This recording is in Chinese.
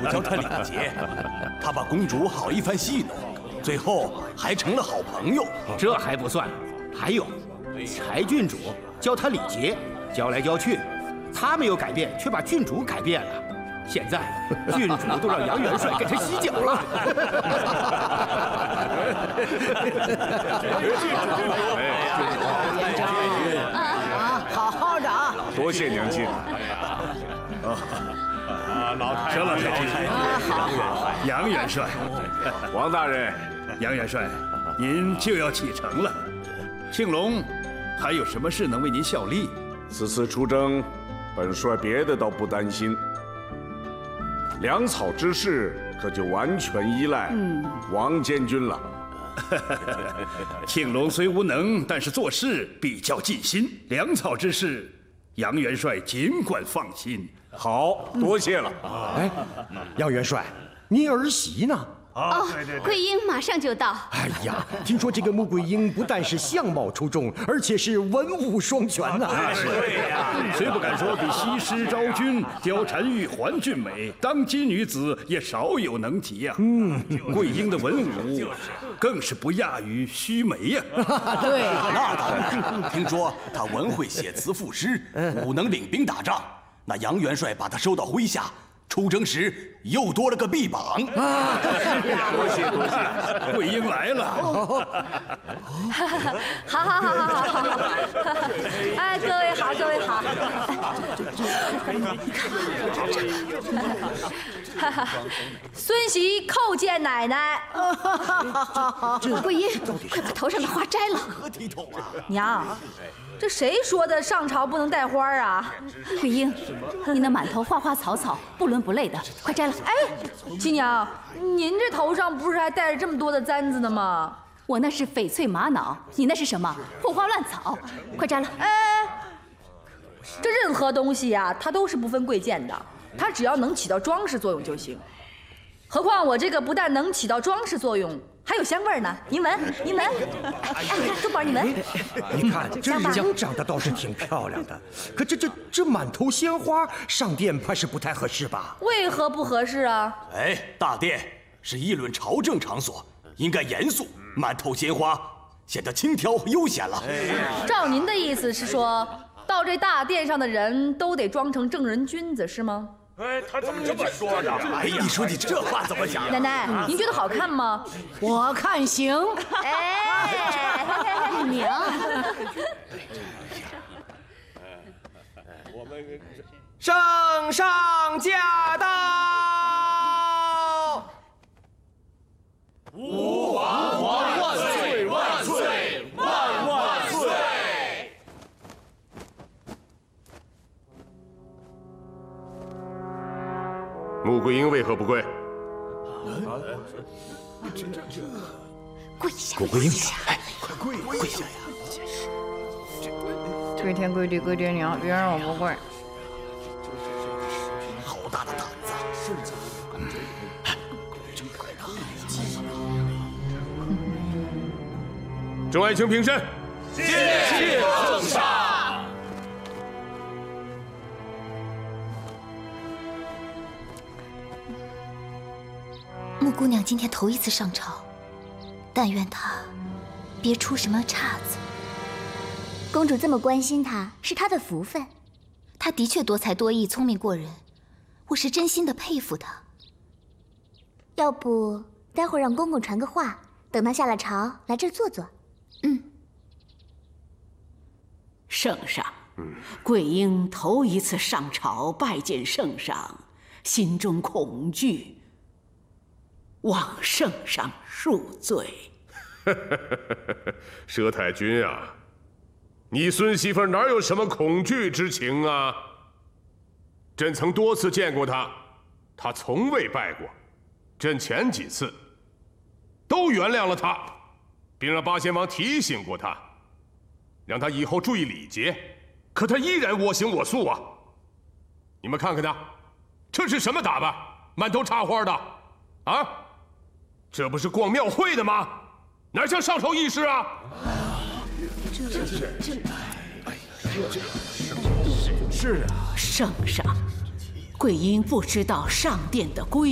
教他礼节，他把公主好一番戏弄，最后还成了好朋友。 这还不算，还有柴郡主教他礼节，教来教去，他没有改变，却把郡主改变了。现在郡主都让杨元帅给他洗脚了。 好好的啊！ 多谢娘亲。 小老太君， 好， 杨元帅， 王大人， 杨元帅，您就要启程了。庆隆还有什么事能为您效力？ 此次出征，本帅别的倒不担心，粮草之事可就完全依赖王监军了。 庆隆虽无能，但是做事比较尽心。粮草之事，杨元帅尽管放心。 好，多谢了。 哎，杨元帅，您儿媳呢？ 哦，桂英马上就到。 哎呀，听说这个穆桂英不但是相貌出众，而且是文武双全呐。 对呀，虽不敢说比西施昭君、貂蝉玉环俊美，当今女子也少有能及呀。桂英的文武更是不亚于须眉呀。 对， 那当然，听说他文会写词赋诗，武能领兵打仗。那杨元帅把他收到麾下。出征时又多了个臂膀。 多谢多谢，桂英来了。 好。哎，各位好，各位好。孙媳叩见奶奶。 桂英，快把头上的花摘了。 何体统啊！ 娘，这谁说的上朝不能带花啊？ 桂英，你那满头花花草草，不伦不类的，快摘了。 哎，亲娘，您这头上不是还带着这么多的簪子呢吗？ 我那是翡翠玛瑙，你那是什么？破花乱草，快摘了。 哎，这任何东西呀，它都是不分贵贱的，它只要能起到装饰作用就行。何况我这个不但能起到装饰作用，还有香味呢。您闻，您闻。哎，东宝，你闻。 你看这人长得倒是挺漂亮的，可这满头鲜花，上殿怕是不太合适吧？ 为何不合适啊？ 哎，大殿是议论朝政场所，应该严肃，满头鲜花显得轻佻和悠闲了。 照您的意思是说，到这大殿上的人都得装成正人君子是吗？ 哎，他怎么这么说呢？ 哎，你说你这话怎么讲？ 奶奶，您觉得好看吗？ 我看行。 哎，娘。 圣上驾到！ 吾皇万岁万岁万岁！ 穆桂英为何不跪？ 跪下！ 穆桂英， 哎，快跪下呀！ 跪天跪地跪爹娘，别让我不跪。 好大的胆子！ 众爱卿平身。 谢圣上。 穆姑娘今天头一次上朝，但愿她别出什么岔子。 公主这么关心她，是她的福分。 她的确多才多艺，聪明过人，我是真心的佩服她。 要不待会儿让公公传个话，等她下了朝来这儿坐坐。 圣上，桂英头一次上朝拜见圣上，心中恐惧，望圣上恕罪。 佘太君啊，你孙媳妇哪有什么恐惧之情啊？朕曾多次见过她，她从未拜过。朕前几次都原谅了她，并让八仙王提醒过她，让她以后注意礼节。可她依然我行我素啊！你们看看她，这是什么打扮？满头插花的，啊？这不是逛庙会的吗？哪像上朝议事啊？ 是啊， 圣上，桂英不知道上殿的规